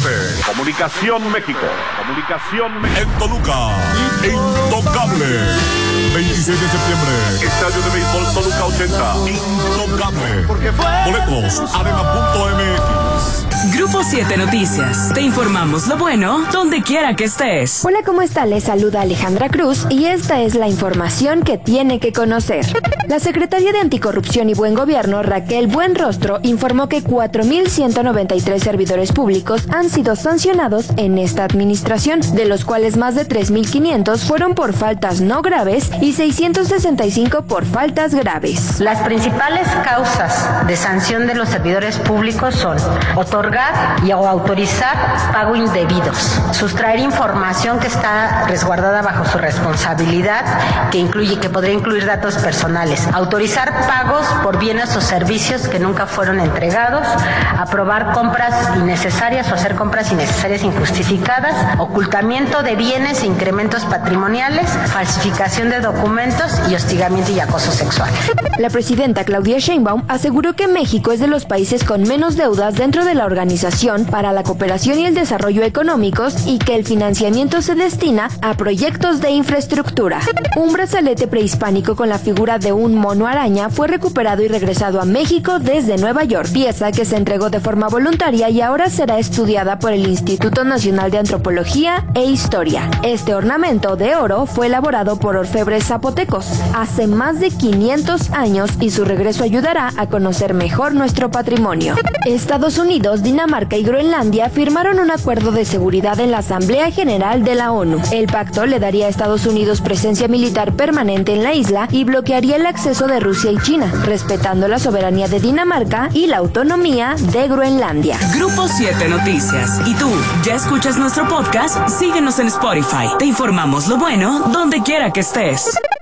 Comunicación México. En Toluca, Intocable. 26 de septiembre. Estadio de Béisbol Toluca 80. Intocable. Boletos, arena.mx. Grupo 7 Noticias. Te informamos lo bueno donde quiera que estés. Hola, ¿cómo está? Les saluda Alejandra Cruz y esta es la información que tiene que conocer. La secretaria de Anticorrupción y Buen Gobierno, Raquel Buenrostro, informó que 4,193 servidores públicos han sido sancionados en esta administración, de los cuales más de 3,500 fueron por faltas no graves y 665 por faltas graves. Las principales causas de sanción de los servidores públicos son otorgar o autorizar pago indebidos, sustraer información que está resguardada bajo su responsabilidad, que podría incluir datos personales, autorizar pagos por bienes o servicios que nunca fueron entregados, aprobar compras innecesarias o hacer compras innecesarias injustificadas, ocultamiento de bienes e incrementos patrimoniales, falsificación de documentos y hostigamiento y acoso sexual. La presidenta Claudia Sheinbaum aseguró que México es de los países con menos deudas dentro de la Organización para la Cooperación y el Desarrollo Económicos y que el financiamiento se destina a proyectos de infraestructura. Un brazalete prehispánico con la figura de un mono araña fue recuperado y regresado a México desde Nueva York, pieza que se entregó de forma voluntaria y ahora será estudiada por el Instituto Nacional de Antropología e Historia. Este ornamento de oro fue elaborado por orfebres zapotecos hace más de 500 años y su regreso ayudará a conocer mejor nuestro patrimonio. Estados Unidos, Dinamarca y Groenlandia firmaron un acuerdo de seguridad en la Asamblea General de la ONU. El pacto le daría a Estados Unidos presencia militar permanente en la isla y bloquearía el acceso de Rusia y China, respetando la soberanía de Dinamarca y la autonomía de Groenlandia. Grupo 7 Noticias. ¿Y tú, ya escuchas nuestro podcast? Síguenos en Spotify. Te informamos lo bueno donde quiera que estés.